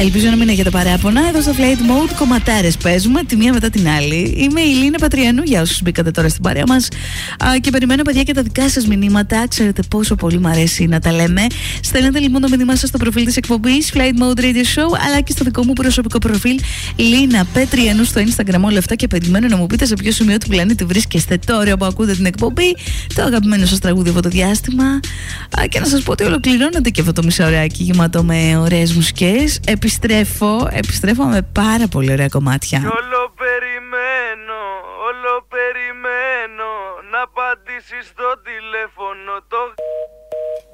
Ελπίζω να μην έχετε παράπονα. Εδώ στο Flight Mode κομματάρες παίζουμε τη μία μετά την άλλη. Είμαι η Λίνα Πατριανού, για όσους μπήκατε τώρα στην παρέα μας. Και περιμένω, παιδιά, και τα δικά σας μηνύματα. Ξέρετε πόσο πολύ μου αρέσει να τα λέμε. Στέλνετε λοιπόν το μήνυμά σας στο προφίλ της εκπομπής Flight Mode Radio Show, αλλά και στο δικό μου προσωπικό προφίλ Λίνα Πατριανού στο Instagram. Όλα αυτά, και περιμένω να μου πείτε σε ποιο σημείο του πλανήτη βρίσκεστε τώρα που ακούτε την εκπομπή, το αγαπημένο σας τραγούδι από το διάστημα. Και να σας πω ότι ολοκληρώνεται και αυτό το μισάωράκι γεμάτο με ωραίες μουσικές. Επιστρέφω με πάρα πολύ ωραία κομμάτια. Όλο περιμένω να απαντήσεις στο τηλέφωνο. Το